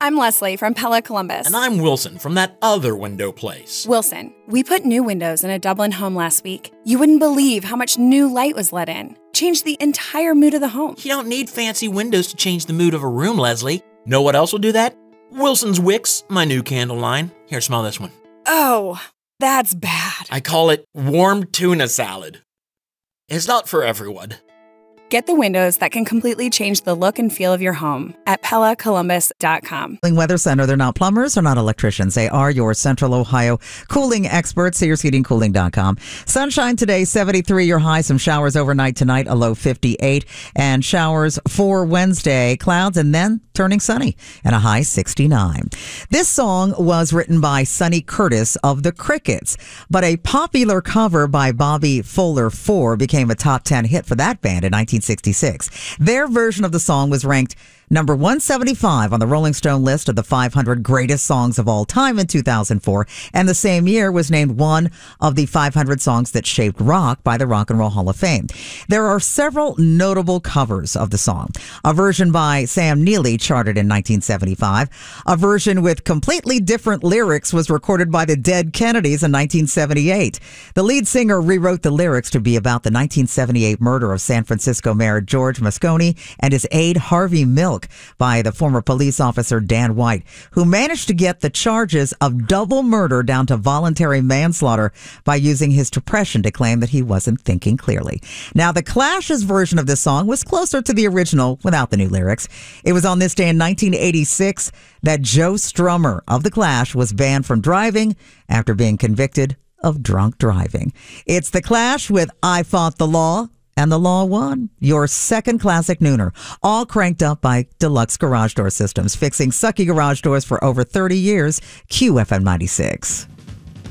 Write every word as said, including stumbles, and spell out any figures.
I'm Leslie from Pella Columbus. And I'm Wilson from that other window place. Wilson, we put new windows in a Dublin home last week. You wouldn't believe how much new light was let in. Changed the entire mood of the home. You don't need fancy windows to change the mood of a room, Leslie. Know what else will do that? Wilson's Wicks, my new candle line. Here, smell this one. Oh, that's bad. I call it warm tuna salad. It's not for everyone. Get the windows that can completely change the look and feel of your home at Pella Columbus dot com. Weather Center, they're not plumbers or not electricians. They are your Central Ohio cooling experts. Sears Heating Cooling dot com. Sunshine today, seventy-three, your high. Some showers overnight tonight, a low fifty-eight. And showers for Wednesday, clouds and then turning sunny and a high sixty-nine. This song was written by Sonny Curtis of the Crickets, but a popular cover by Bobby Fuller four became a top ten hit for that band in nineteen sixty-six. Their version of the song was ranked number one seventy-five on the Rolling Stone list of the five hundred greatest songs of all time in two thousand four, and the same year was named one of the five hundred songs that shaped rock by the Rock and Roll Hall of Fame. There are several notable covers of the song. A version by Sam Neely charted in nineteen seventy-five. A version with completely different lyrics was recorded by the Dead Kennedys in nineteen seventy-eight. The lead singer rewrote the lyrics to be about the nineteen seventy-eight murder of San Francisco Mayor George Moscone and his aide Harvey Milk by the former police officer Dan White, who managed to get the charges of double murder down to voluntary manslaughter by using his depression to claim that he wasn't thinking clearly. Now, the Clash's version of this song was closer to the original without the new lyrics. It was on this day in nineteen eighty-six that Joe Strummer of the Clash was banned from driving after being convicted of drunk driving. It's the Clash with I Fought the Law. And the Law Won, your second classic nooner, all cranked up by Deluxe Garage Door Systems, fixing sucky garage doors for over thirty years. Q F M ninety-six.